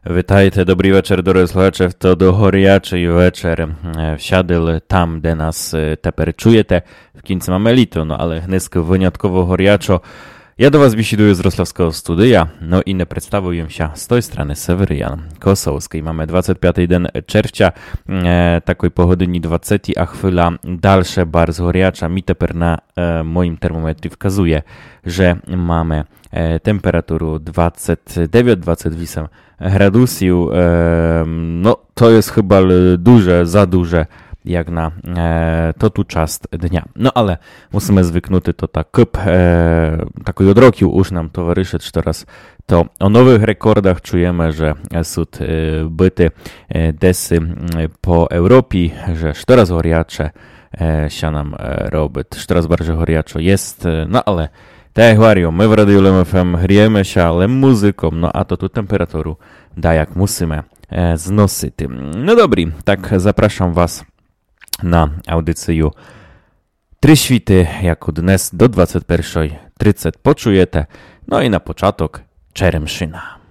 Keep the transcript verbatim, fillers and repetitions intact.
Вітайте, добрий вечір, дорогі слухачі. То горячий вечір всядили там, де нас тепер чуєте. В кінці mamy lito, no ale gnysk wyjątkowo горячо. Ja do was bisiduję z Wrocławskiego studia, no i nie przedstawiłem się z tej strony Seweryjan Kosowskiej. Mamy dwudziesty piąty dzień czerwca, e, takiej pogodyni dwudziesty, a chwila dalsze bardzo gorяча. Mi teper na e, moim termometrze wskazuje, że mamy e, temperaturę dwadzieścia dziewięć dwadzieścia osiem gradusów. E, no to jest chyba duże, za duże jak na e, to tu czas dnia. No ale musimy zwyknuty to tak kup e, takiej odroki już nam towarzyszyć teraz to o nowych rekordach czujemy, że sud e, byty e, desy e, po Europie, że coraz goryacze e, się nam e, robi, coraz bardziej gorячо jest, e, no ale tak jak говорю, my w Radiu Lem F M grzejemy się, ale muzyką, no a to tu temperaturę da jak musimy e, znosić. No dobry, tak zapraszam was na audycję Trzy świty, jako dnes do dwudziestej pierwszej trzydzieści poczujecie. No i na początek Czeremszyna.